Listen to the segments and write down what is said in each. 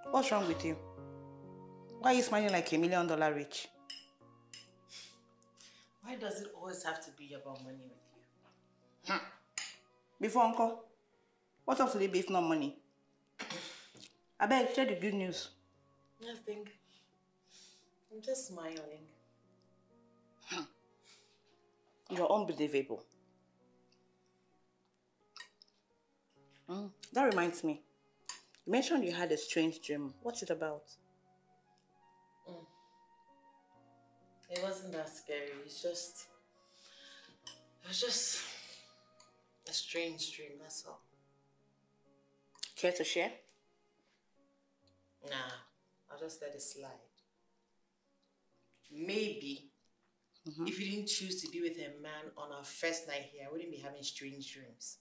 What's wrong with you? Why are you smiling like $1 million rich? Why does it always have to be about money with you? Before, uncle, what else will it be if not money? I beg, share the good news. Nothing. I'm just smiling. You're unbelievable. That reminds me. You mentioned you had a strange dream. What's it about? It wasn't that scary. It was just a strange dream, that's all. Care to share? Nah, I'll just let it slide. Maybe if you didn't choose to be with a man on our first night here, I wouldn't be having strange dreams.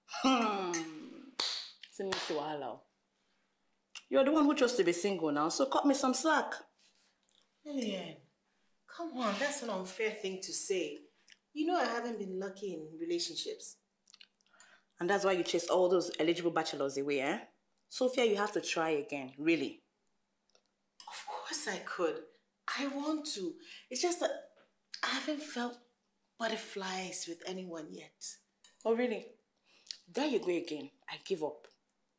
You're the one who chose to be single now, so cut me some slack. Lillian, come on, that's an unfair thing to say. You know I haven't been lucky in relationships. And that's why you chased all those eligible bachelors away, eh? Sophia, you have to try again, really. Of course I could. I want to. It's just that I haven't felt butterflies with anyone yet. Oh, really? There you go again. I give up.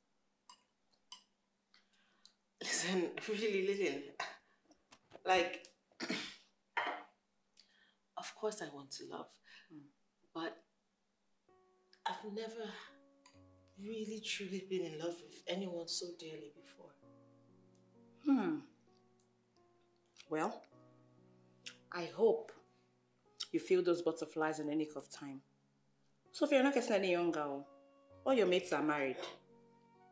Listen, really, Lillian. Like, of course I want to love. But I've never really truly been in love with anyone so dearly before. Well, I hope you feel those butterflies in the nick of time. Sophia, you're not getting any younger. All your mates are married.